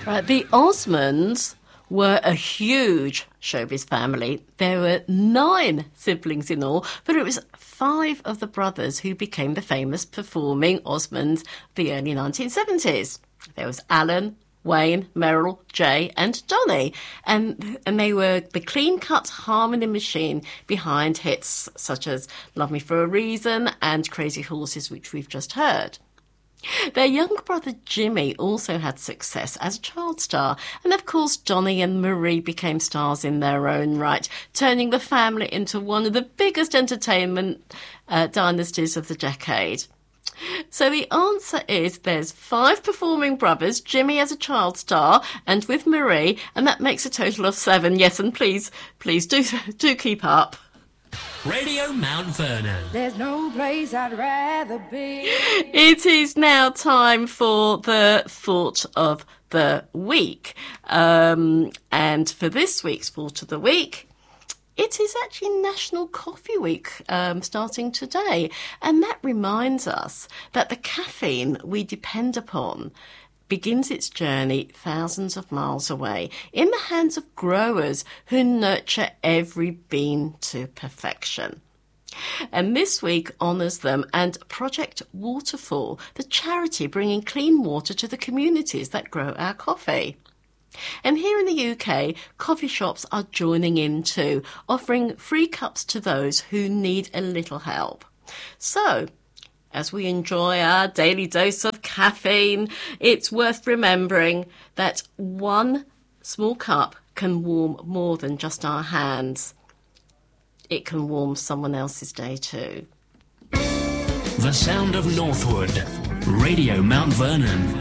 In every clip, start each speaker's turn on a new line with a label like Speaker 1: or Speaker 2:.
Speaker 1: Right, the Osmonds were a huge showbiz family. There were 9 siblings in all, but it was 5 of the brothers who became the famous performing Osmonds of the early 1970s. There was Alan, Wayne, Merrill, Jay and Johnny. And they were the clean-cut harmony machine behind hits such as Love Me For A Reason and Crazy Horses, which we've just heard. Their younger brother Jimmy also had success as a child star, and of course Johnny and Marie became stars in their own right, turning the family into one of the biggest entertainment dynasties of the decade. So the answer is there's 5 performing brothers, Jimmy as a child star and with Marie, and that makes a total of 7. Yes, and please do keep up.
Speaker 2: Radio Mount Vernon.
Speaker 3: There's no place I'd rather be.
Speaker 1: It is now time for the Thought of the Week. And for this week's Thought of the Week, it is actually National Coffee Week starting today. And that reminds us that the caffeine we depend upon begins its journey thousands of miles away in the hands of growers who nurture every bean to perfection. And this week honours them and Project Waterfall, the charity bringing clean water to the communities that grow our coffee. And here in the UK, coffee shops are joining in too, offering free cups to those who need a little help. So, as we enjoy our daily dose of caffeine, it's worth remembering that one small cup can warm more than just our hands. It can warm someone else's day too.
Speaker 2: The sound of Northwood. Radio Mount Vernon.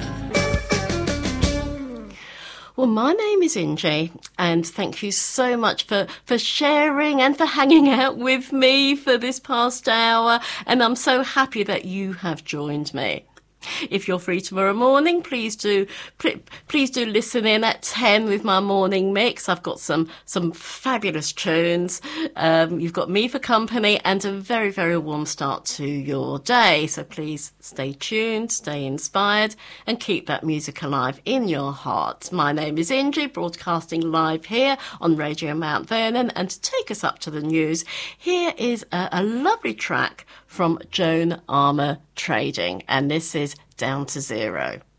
Speaker 1: Well, my name is Ingie, and thank you so much for sharing and for hanging out with me for this past hour, and I'm so happy that you have joined me. If you're free tomorrow morning, please do listen in at 10 with my morning mix. I've got some fabulous tunes. You've got me for company and a very, very warm start to your day. So please stay tuned, stay inspired, and keep that music alive in your heart. My name is Ingie, broadcasting live here on Radio Mount Vernon. And to take us up to the news, here is a lovely track from Joan Armour Trading, and this is Down to Zero.